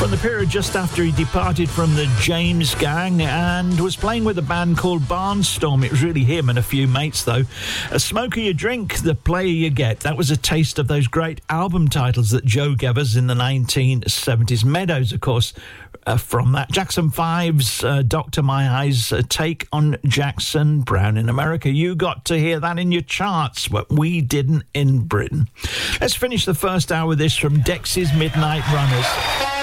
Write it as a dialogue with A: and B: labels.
A: from the period just after he departed from the James Gang and was playing with a band called Barnstorm. It was really him and a few mates, though. A smoker you drink, the player you get. That was a taste of those great album titles that Joe gave us in the 1970s. Meadows, of course, from that. Jackson 5's Dr. My Eyes take on Jackson Browne in America. You got to hear that in your charts, but we didn't in Britain. Let's finish the first hour with this from Dexys Midnight Runners.